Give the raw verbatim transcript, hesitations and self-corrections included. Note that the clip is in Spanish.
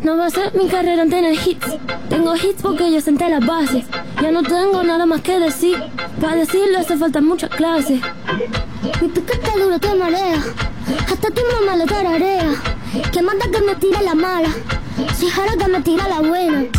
No va a ser mi carrera en tener hits. Tengo hits porque yo senté las bases. Ya no tengo nada más que decir. Para decirlo hace falta mucha clase. Mi piquete duro te marea. Hasta tu mamá lo tararea. Que manda que me tire la mala. Si jara que me tira la buena.